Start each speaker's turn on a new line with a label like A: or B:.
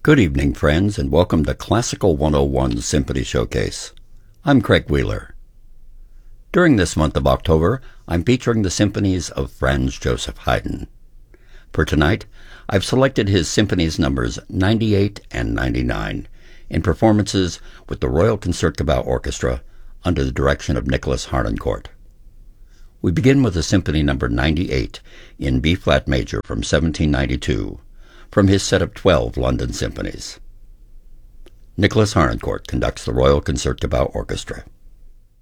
A: Good evening, friends, and welcome to Classical 101 Symphony Showcase. I'm Craig Wheeler. During this month of October, I'm featuring the symphonies of Franz Joseph Haydn. For tonight, I've selected his symphonies numbers 98 and 99 in performances with the Royal Concertgebouw Orchestra under the direction of Nicholas Harnoncourt. We begin with the Symphony number 98 in B-flat major from 1792, from his set of 12 London symphonies. Nicholas Harnoncourt conducts the Royal Concertgebouw Orchestra.